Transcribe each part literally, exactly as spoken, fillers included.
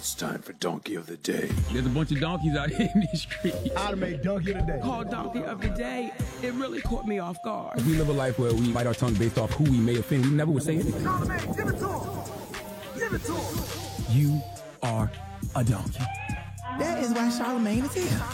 It's time for Donkey of the Day. There's a bunch of donkeys out here in these streets. I'd have made Donkey of the Day. Called Donkey of the Day. It really caught me off guard. We live a life where we bite our tongue based off who we may offend. We never would say anything. Charlamagne, give it to him. Give it to him. You are a donkey. That is why Charlamagne is here.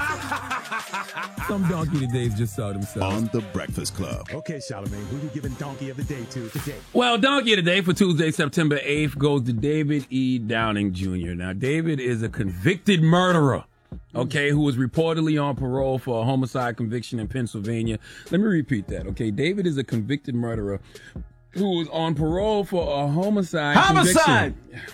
Some donkey todays just saw themselves. On the Breakfast Club. Okay, Charlamagne, who you giving Donkey of the Day to today? Well, donkey of the day for Tuesday, September eighth goes to David E. Downing Junior Now, David is a convicted murderer, okay, who was reportedly on parole for a homicide conviction in Pennsylvania. Let me repeat that, okay? David is a convicted murderer who was on parole for a homicide Homicide! conviction.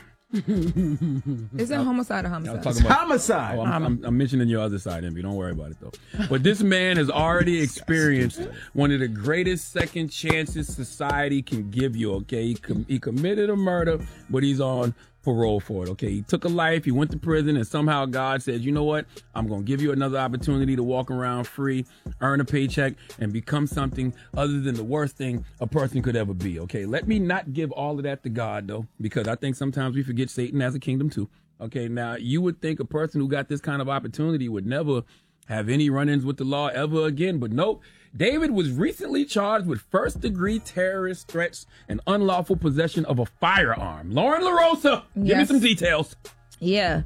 Is it homicide or homicide? It's about, homicide. Oh, I'm, I'm, I'm mentioning your other side, Envy. Don't worry about it, though. But this man has already experienced one of the greatest second chances society can give you, okay? He, com- he committed a murder, but he's on parole for it, okay? He took a life, he went to prison, and somehow God said, you know what? I'm going to give you another opportunity to walk around free, earn a paycheck, and become something other than the worst thing a person could ever be, okay? Let me not give all of that to God, though, because I think sometimes we forget Satan has a kingdom, too. Okay, now, you would think a person who got this kind of opportunity would never have any run-ins with the law ever again, but nope. David was recently charged with first-degree terrorist threats and unlawful possession of a firearm. Lauren LaRosa, give Yes. me some details. Yeah.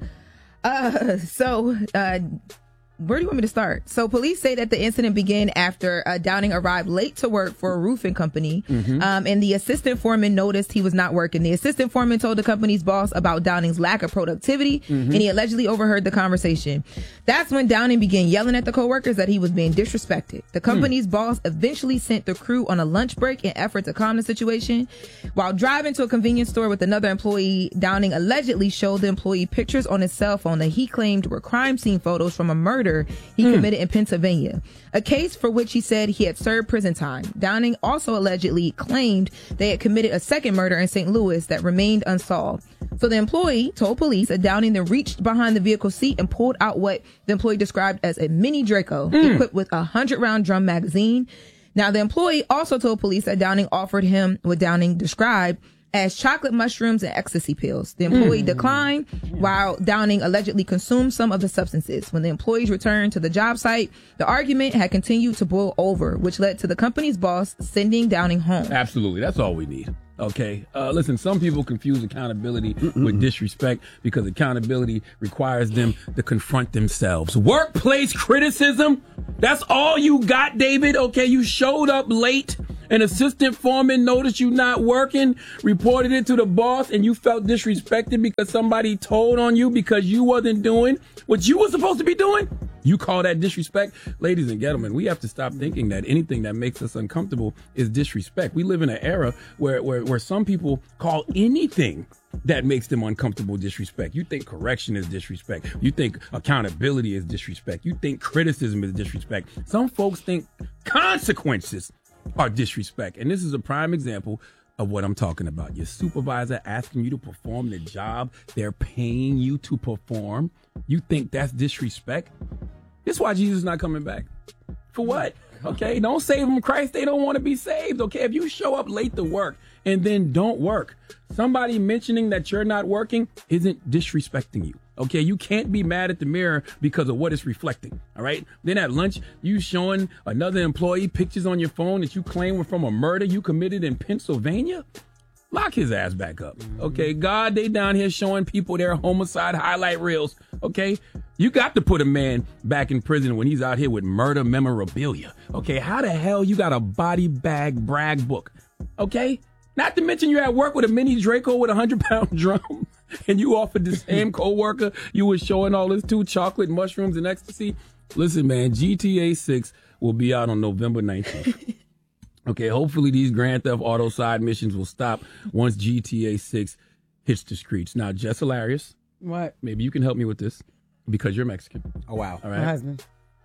Uh, so, uh, where do you want me to start? So police say that the incident began after uh, Downing arrived late to work for a roofing company. Mm-hmm. Um, and the assistant foreman noticed he was not working. The assistant foreman told the company's boss about Downing's lack of productivity, mm-hmm. and he allegedly overheard the conversation. That's when Downing began yelling at the coworkers that he was being disrespected. The company's mm. boss eventually sent the crew on a lunch break in effort to calm the situation. While driving to a convenience store with another employee, Downing allegedly showed the employee pictures on his cell phone that he claimed were crime scene photos from a murder he mm. committed in Pennsylvania, a case for which he said he had served prison time. Downing also allegedly claimed they had committed a second murder in Saint Louis that remained unsolved. So the employee told police that Downing then reached behind the vehicle seat and pulled out what the employee described as a mini Draco mm. equipped with a hundred round drum magazine. Now, the employee also told police that Downing offered him what Downing described as chocolate mushrooms and ecstasy pills. The employee mm. declined, while Downing allegedly consumed some of the substances. When the employees returned to the job site, the argument had continued to boil over, which led to the company's boss sending Downing home. Absolutely. That's all we need. Okay. Uh, listen, some people confuse accountability Mm-mm. with disrespect because accountability requires them to confront themselves. Workplace criticism. That's all you got, David. Okay. You showed up late. An assistant foreman noticed you not working, reported it to the boss, and you felt disrespected because somebody told on you because you wasn't doing what you were supposed to be doing. You call that disrespect? Ladies and gentlemen, we have to stop thinking that anything that makes us uncomfortable is disrespect. We live in an era where, where, where some people call anything that makes them uncomfortable disrespect. You think correction is disrespect. You think accountability is disrespect. You think criticism is disrespect. Some folks think consequences are disrespect. And this is a prime example of what I'm talking about. Your supervisor asking you to perform the job they're paying you to perform. You think that's disrespect? This is why Jesus is not coming back. For what? Okay, don't save them, Christ. They don't want to be saved. Okay, if you show up late to work and then don't work, somebody mentioning that you're not working isn't disrespecting you. Okay, you can't be mad at the mirror because of what it's reflecting. All right. Then at lunch, you showing another employee pictures on your phone that you claim were from a murder you committed in Pennsylvania. Lock his ass back up. Okay. God, they down here showing people their homicide highlight reels. Okay. You got to put a man back in prison when he's out here with murder memorabilia. Okay. How the hell you got a body bag brag book? Okay. Not to mention you're at work with a mini Draco with a hundred pound drum. And you offered the same coworker you were showing all this to, chocolate, mushrooms, and ecstasy. Listen, man, G T A six will be out on November nineteenth. Okay, hopefully these Grand Theft Auto side missions will stop once G T A six hits the streets. Now, Jess Hilarious. What? Maybe you can help me with this because you're Mexican. Oh, wow. All right. My husband.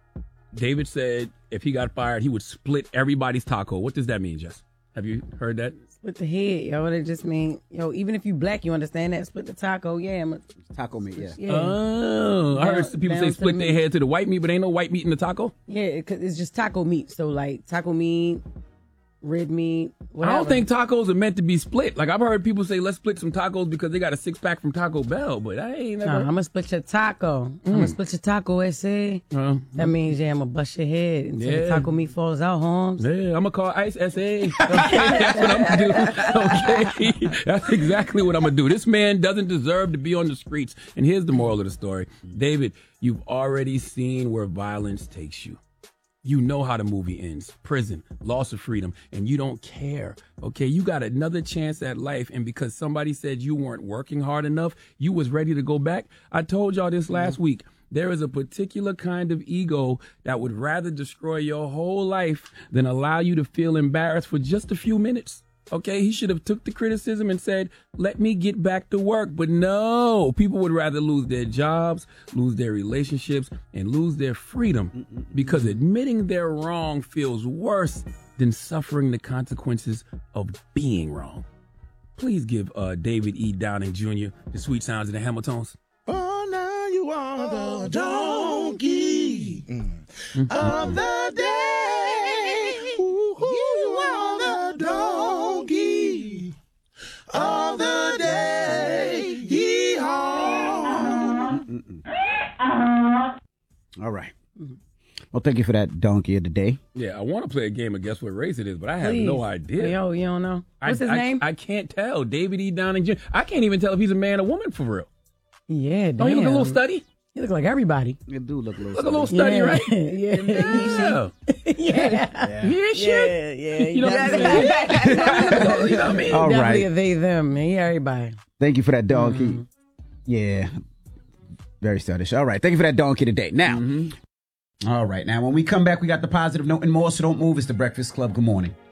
David said if he got fired, he would split everybody's taco. What does that mean, Jess? Have you heard that? Split the head, yo. It just mean, yo, even if you black, you understand that. Split the taco, yeah. I'm a, taco meat, yeah. yeah. Oh, I heard some people say split their head to the white meat, but ain't no white meat in the taco? Yeah, because it's just taco meat. So, like, taco meat, red meat, I whatever. don't think tacos are meant to be split. Like, I've heard people say, let's split some tacos because they got a six pack from Taco Bell, but I ain't never. Nah, I'm gonna split your taco. I'm gonna split your taco, S A. Uh, That means, yeah, I'm gonna bust your head until Yeah. the taco meat falls out, Holmes. Yeah, I'm gonna call ICE S A. Okay, that's what I'm gonna do. Okay, that's exactly what I'm gonna do. This man doesn't deserve to be on the streets. And here's the moral of the story, David. You've already seen where violence takes you. You know how the movie ends. Prison, loss of freedom, and you don't care. Okay, you got another chance at life, and because somebody said you weren't working hard enough, you was ready to go back. I told y'all this last week. There is a particular kind of ego that would rather destroy your whole life than allow you to feel embarrassed for just a few minutes. Okay, he should have took the criticism and said, let me get back to work. But no, people would rather lose their jobs, lose their relationships, and lose their freedom because admitting they're wrong feels worse than suffering the consequences of being wrong. Please give uh, David E. Downing Junior the sweet sounds of the Hamiltons. Oh, now you are the donkey of the day. Ooh, you are the donkey of the day. Yee-haw. All right. Well, thank you for that donkey of the day. Yeah, I want to play a game of Guess What Race It Is, but I have Please. no idea. Yo, you don't know? What's I, his I, name? I can't tell. David E. Downing Junior I can't even tell if he's a man or woman for real. Yeah, damn. Don't you look a little study? You look like everybody. You do look a little Look a little study, yeah. right? yeah. Yeah. yeah. Yeah, shit. Yeah, yeah. You know what I'm saying? You know what I mean? All Definitely right. a they, them, man. Yeah, everybody. Thank you for that donkey. Yeah. Very stylish. All right. Thank you for that donkey today. Now, all right. Now, when we come back, we got the positive note and more, so don't move. It's the Breakfast Club. Good morning.